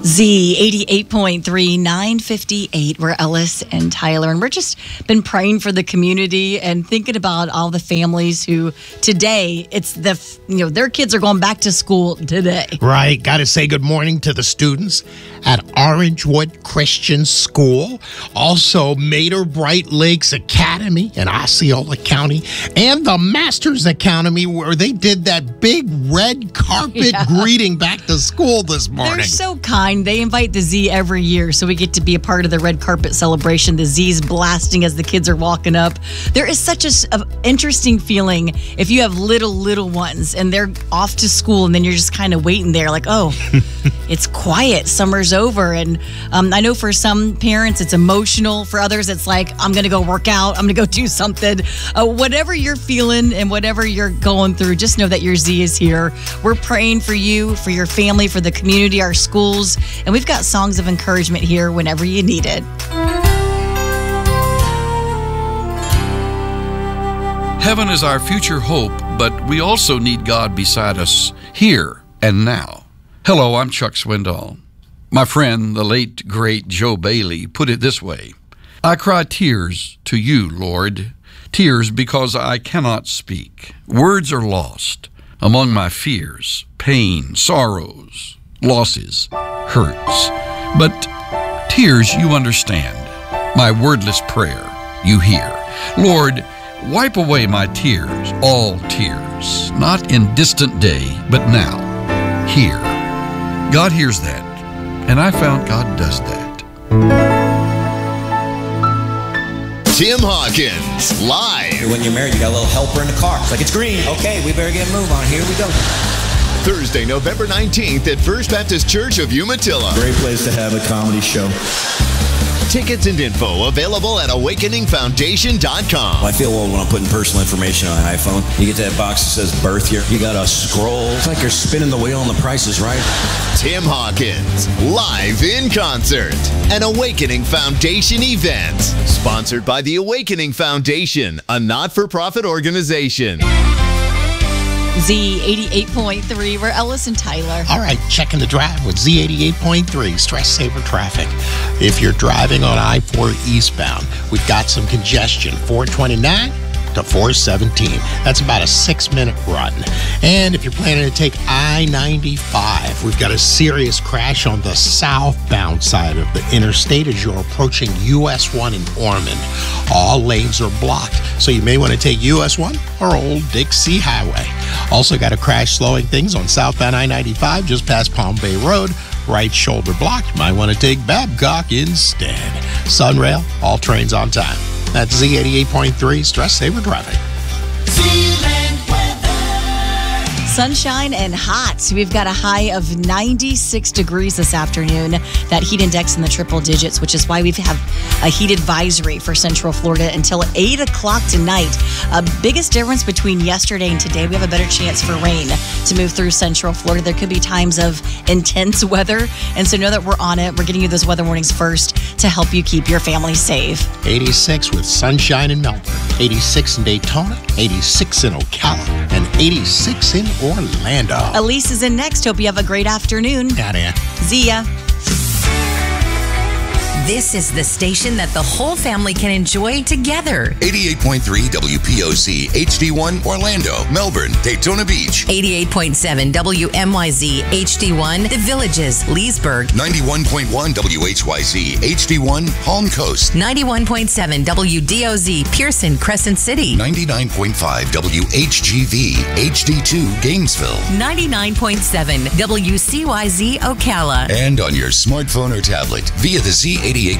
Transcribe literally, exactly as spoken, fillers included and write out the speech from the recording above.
Z eighty-eight point three, nine fifty-eight. We're Ellis and Tyler, and we're just been praying for the community and thinking about all the families who today it's the you know their kids are going back to school today. Right. Got to say good morning to the students at Orangewood Christian School, also Mater Bright Lakes Academy in Osceola County, and the Masters Academy, where they did that big red carpet Yeah. greeting back to school this morning. They're so kind. They invite the Z every year, so we get to be a part of the red carpet celebration. The Z's blasting as the kids are walking up. There is such a, a interesting feeling if you have little, little ones and they're off to school, and then you're just kind of waiting there like, oh, it's quiet. Summer's over. And um, I know for some parents, it's emotional. For others, it's like, I'm going to go work out. I'm going to go do something. Uh, whatever you're feeling and whatever you're going through, just know that your Z is here. We're praying for you, for your family, for the community, our schools. And we've got songs of encouragement here whenever you need it. Heaven is our future hope, but we also need God beside us here and now. Hello, I'm Chuck Swindoll. My friend, the late, great Joe Bailey, put it this way: I cry tears to you, Lord, tears because I cannot speak. Words are lost among my fears, pain, sorrows, losses, hurts. But tears you understand, my wordless prayer you hear. Lord, wipe away my tears, all tears, not in distant day, but now, here. God hears that, and I found God does that. Tim Hawkins, live. When you're married, you got a little helper in the car. It's like, it's green. Okay, we better get a move on. Here we go. Thursday, November nineteenth at First Baptist Church of Umatilla. Great place to have a comedy show. Tickets and info available at awakening foundation dot com. Well, I feel old when I'm putting personal information on an iPhone. You get that box that says birth year. You got to scroll. It's like you're spinning the wheel and the price is right. Tim Hawkins, live in concert. An Awakening Foundation event. Sponsored by the Awakening Foundation, a not-for-profit organization. Z eighty-eight point three, we're Ellis and Tyler. All right, checking the drive with Z eighty-eight point three, stress saver traffic. If you're driving on I four eastbound, we've got some congestion, four twenty-nine to four seventeen. That's about a six-minute run. And if you're planning to take I ninety-five, we've got a serious crash on the southbound side of the interstate as you're approaching U S one in Ormond. All lanes are blocked, so you may want to take U S one or Old Dixie Highway. Also got a crash slowing things on southbound I ninety-five just past Palm Bay Road. Right shoulder blocked. You might want to take Babcock instead. Sunrail, all trains on time. That's Z eighty-eight point three, stress saver traffic. Sunshine and hot. We've got a high of ninety-six degrees this afternoon. That heat index in the triple digits, which is why we have a heat advisory for Central Florida until eight o'clock tonight. Uh, biggest difference between yesterday and today, we have a better chance for rain to move through Central Florida. There could be times of intense weather, and so know that we're on it. We're getting you those weather warnings first to help you keep your family safe. eighty-six with sunshine in Melbourne, eighty-six in Daytona, eighty-six in Ocala, and eighty-six in Orlando. Elise is in next. Hope you have a great afternoon. Got it. See ya. This is the station that the whole family can enjoy together. eighty-eight point three W P O C, H D one, Orlando, Melbourne, Daytona Beach. eighty-eight point seven W M Y Z, H D one, The Villages, Leesburg. ninety-one point one W H Y Z, H D one, Palm Coast. ninety-one point seven W D O Z, Pearson, Crescent City. ninety-nine point five W H G V, H D two, Gainesville. ninety-nine point seven W C Y Z, Ocala. And on your smartphone or tablet via the Z eighty-eight